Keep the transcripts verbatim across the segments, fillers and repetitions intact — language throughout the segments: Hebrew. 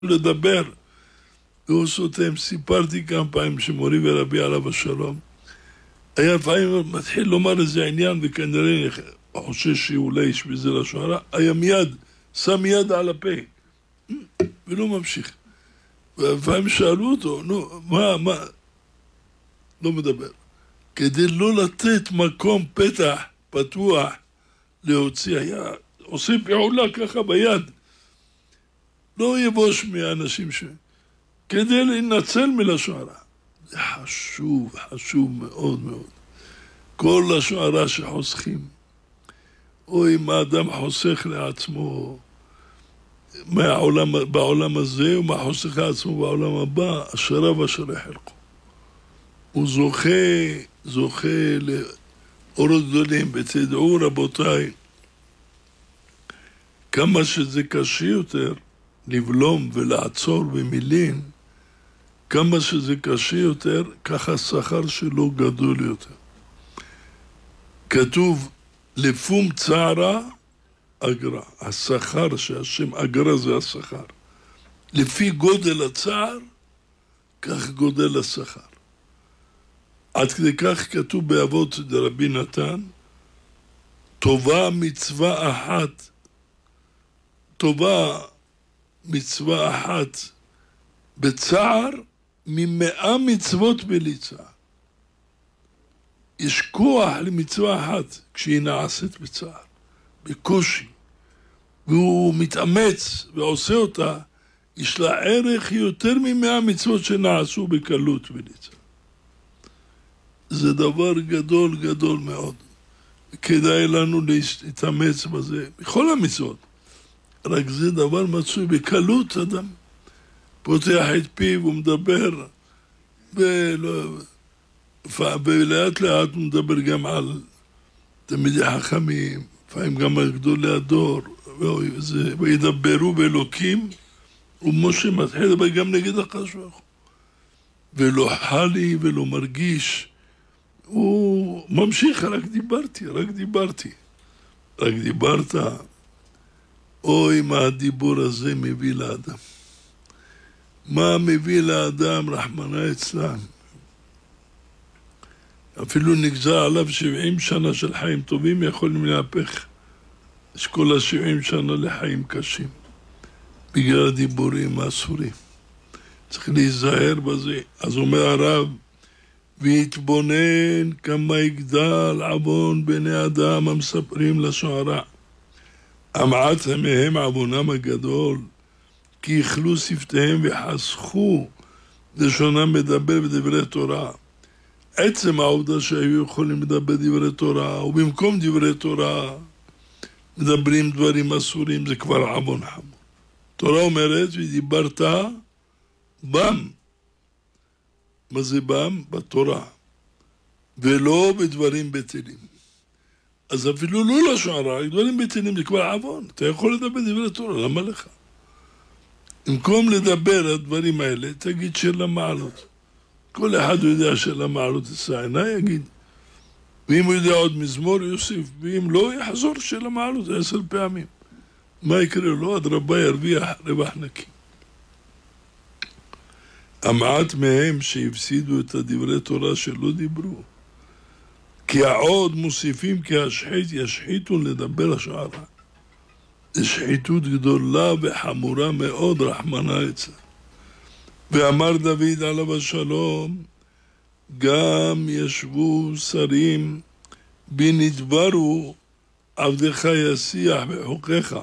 לדבר, והוא סותם. סיפרתי כמה פעמים שמורי ורבי עליו השלום, היה לפעמים מתחיל לומר איזה עניין, וכנראה חושש שאולי יש בזה לשון הרע, היה מיד, שם יד על הפה, ולא ממשיך. ולפעמים שאלו אותו, נו, מה, מה, לא מדבר. כדי לא לתת מקום פתח, פתוח, להוציא, היה עושה פעולה ככה ביד, לא יבוש מהאנשים ש... כדי להינצל מלשון הרע. זה חשוב, חשוב מאוד מאוד. כל לשון הרע שחוסכים, או אם האדם חוסך לעצמו מהעולם, בעולם הזה, ומה חוסך לעצמו בעולם הבא, אשריו ואשרי חלקו. הוא זוכה, זוכה לאורות גדולים. ותדעו רבותיי, כמה שזה קשה יותר לבלום ולעצור במילים, כמה שזה קשה יותר, ככה השכר שלו גדול יותר. כתוב, לפום צערה אגרה. השכר שהשם אגרה זה השכר. לפי גודל הצער, כך גודל השכר. עד כדי כך כתוב באבות דרבי נתן, טובה מצווה אחת, טובה מצווה אחת בצער, ממאה מצוות בלי צער. יש כוח למצווה אחת כשהיא נעשית בצער, בקושי, והוא מתאמץ ועושה אותה, יש לה ערך יותר ממאה מצוות שנעשו בקלות בלי צער. זה דבר גדול גדול מאוד. כדאי לנו להתאמץ בזה, בכל המצוות. רק זה דבר מצוי בקלות. אדם פותח את פיו ומדבר, ולא, ולאט לאט הוא מדבר גם על תלמידי חכמים, לפעמים גם על גדולי הדור, וידברו באלוקים, ומשה מתחיל לדבר גם נגד הקדוש ברוך הוא. ולא חלי ולא מרגיש, הוא ממשיך, רק דיברתי, רק דיברתי, רק דיברת. אוי, מה הדיבור הזה מביא לאדם. מה מביא לאדם, רחמנא אצלן. אפילו נגזר עליו שבעים שנה של חיים טובים, יכולים להפך. יש כל השבעים שנה לחיים קשים, בגלל הדיבורים האסורים. צריך להיזהר בזה. אז אומר הרב, והתבונן כמה יגדל עוון בני אדם המספרים לשון הרע. המעט מהם עוונם הגדול, כי יכלו שפתיהם וחסכו לשונם מדבר בדברי תורה. עצם העובדה שהיו יכולים לדבר דברי תורה, ובמקום דברי תורה מדברים דברים אסורים, זה כבר עוון חמור. תורה אומרת, ודיברת בם. מה זה בם? בתורה. ולא בדברים בטלים. אז אפילו לא לשון הרע, דברים בטלים זה כבר עוון. אתה יכול לדבר דברי תורה, למה לך? במקום לדבר על הדברים האלה, תגיד של המעלות. כל אחד יודע של המעלות תשענה, יגיד. ואם הוא יודע עוד מזמור, יוסיף. ואם לא, יחזור של המעלות עשר פעמים. מה יקרה לו? עד רבה ירוויח רווח נקי. המעט מהם שהפסידו את הדברי תורה שלא דיברו. כי העוד מוסיפים כי השחית ישחיתו לדבר לשון הרע. זו שחיתות גדולה וחמורה מאוד, רחמנא אצלה. ואמר דוד עליו השלום, גם ישבו שרים בנדברו, עבדך ישיח בחוקיך.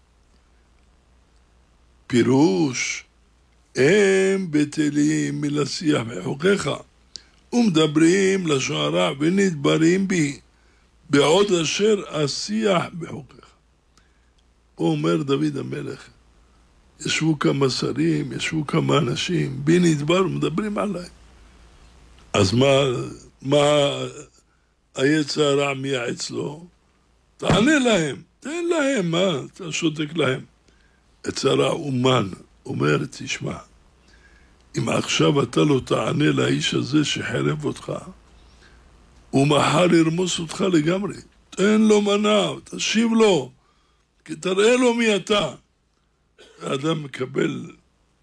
פירוש, הם בטלים מלשיח בחוקיך, ומדברים לשון הרע ונדברים בי, בעוד אשר אשיח בחוקיך. הוא אומר דוד המלך, ישבו כמה שרים, ישבו כמה אנשים, בי נדבר ומדברים עליי. אז מה, מה היצר הרע מייעץ לו? תענה להם, תן להם, מה? אתה שותק להם. יצר הרע אומן, אומר, תשמע, אם עכשיו אתה לא תענה לאיש הזה שחרב אותך, הוא מחר ירמוס אותך לגמרי. תן לו מנה, תשיב לו, כי תראה לו מי אתה. האדם מקבל